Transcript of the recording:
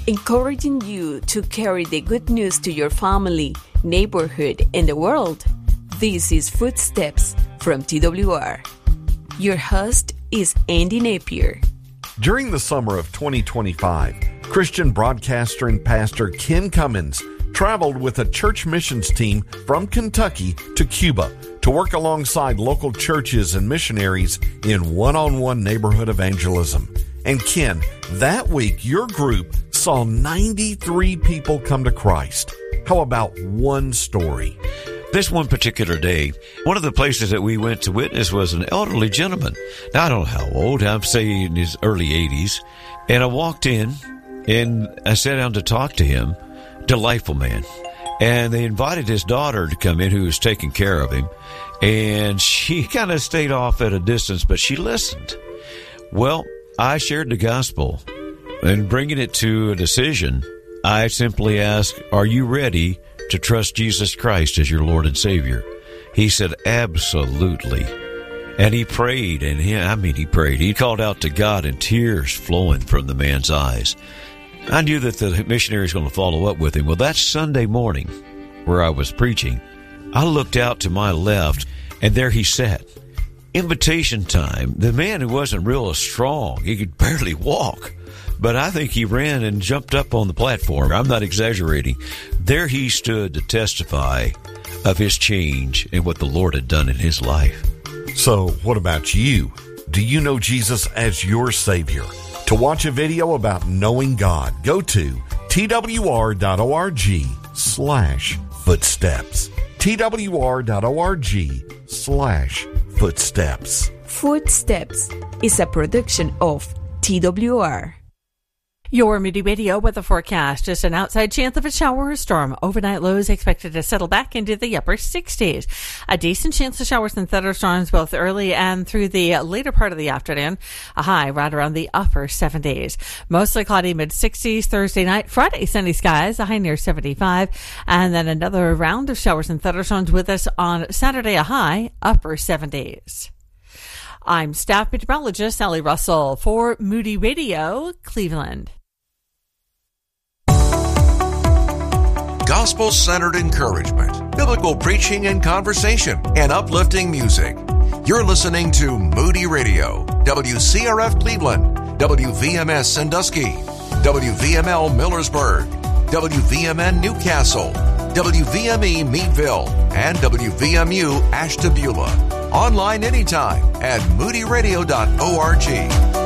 encouraging you to carry the good news to your family, neighborhood, and the world. This is Footsteps from TWR. Your host is Andy Napier. During the summer of 2025, Christian broadcaster and pastor Ken Cummins traveled with a church missions team from Kentucky to Cuba to work alongside local churches and missionaries in one-on-one neighborhood evangelism. And Ken, that week your group saw 93 people come to Christ. How about one story? This one particular day, one of the places that we went to witness was an elderly gentleman. Now, I don't know how old, I'm saying in his early 80s. And I walked in and I sat down to talk to him. Delightful man. And they invited his daughter to come in who was taking care of him. And she kind of stayed off at a distance, but she listened. Well, I shared the gospel. And bringing it to a decision, I simply asked, are you ready to trust Jesus Christ as your Lord and Savior? He said, absolutely. And he prayed, and he prayed. He called out to God, and tears flowing from the man's eyes. I knew that the missionary was going to follow up with him. Well, that Sunday morning where I was preaching, I looked out to my left, and there he sat. Invitation time. The man who wasn't real strong, he could barely walk. But I think he ran and jumped up on the platform. I'm not exaggerating. There he stood to testify of his change and what the Lord had done in his life. So what about you? Do you know Jesus as your Savior? To watch a video about knowing God, go to twr.org/footsteps. twr.org/footsteps. Footsteps is a production of TWR. Your Moody Radio weather forecast. Just an outside chance of a shower or storm. Overnight lows expected to settle back into the upper 60s. A decent chance of showers and thunderstorms both early and through the later part of the afternoon. A high right around the upper 70s. Mostly cloudy mid-60s Thursday night. Friday, sunny skies, a high near 75. And then another round of showers and thunderstorms with us on Saturday, a high upper 70s. I'm staff meteorologist Sally Russell for Moody Radio, Cleveland. Gospel-centered encouragement, biblical preaching and conversation, and uplifting music. You're listening to Moody Radio, WCRF Cleveland, WVMS Sandusky, WVML Millersburg, WVMN Newcastle, WVME Meadville, and WVMU Ashtabula. Online anytime at moodyradio.org.